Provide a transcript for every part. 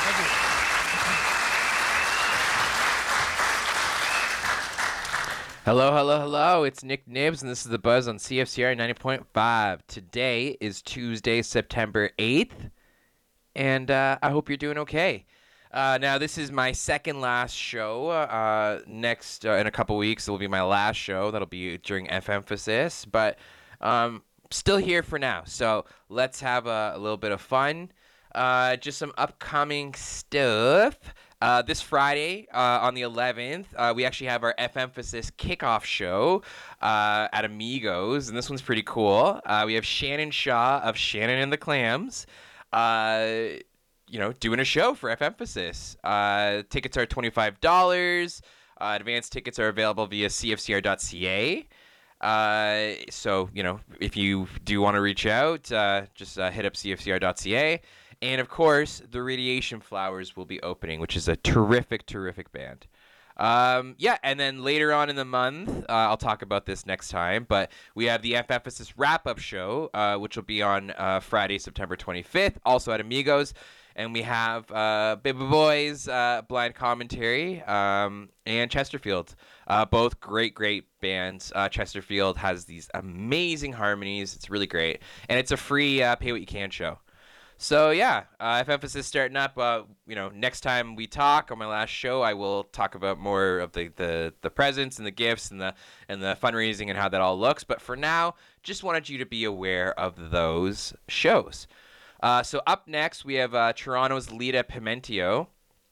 Hello, hello, hello. It's Nick Nibbs, and this is The Buzz on CFCR 90.5. Today is Tuesday, September 8th, and I hope you're doing okay. Now, this is my second last show. Next, in a couple weeks, it will be my last show. That'll be during F-Emphasis, but still here for now. So let's have a little bit of fun. Just some upcoming stuff. This Friday, on the 11th, we actually have our F-Emphasis kickoff show at Amigos, and this one's pretty cool. We have Shannon Shaw of Shannon and the Clams, doing a show for F-Emphasis. Tickets are $25. Advanced tickets are available via cfcr.ca. So, if you do want to reach out, just hit up cfcr.ca. And, of course, the Radiation Flowers will be opening, which is a terrific, terrific band. And then later on in the month, I'll talk about this next time, but we have the F-Emphasis wrap-up show, which will be on Friday, September 25th, also at Amigos. And we have Baby Boys, Blind Commentary, and Chesterfield. Both great, great bands. Chesterfield has these amazing harmonies. It's really great. And it's a free pay what you can show. So, yeah, F-Emphasis starting up. Next time we talk on my last show, I will talk about more of the presents and the gifts and the fundraising and how that all looks. But for now, just wanted you to be aware of those shows. So up next, we have Toronto's Lita Pimiento.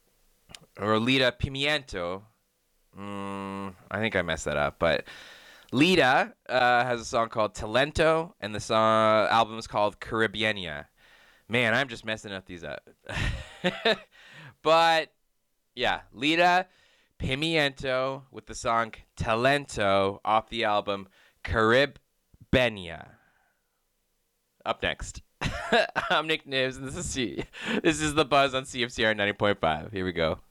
I think I messed that up. But Lita has a song called Talento, and the album is called Caribbeania. Man, I'm just messing up these up. But, yeah, Lita Pimiento with the song Talento off the album Caribbeania. Up next. I'm Nick Nibbs, and this is The Buzz on CFCR 90.5. Here we go.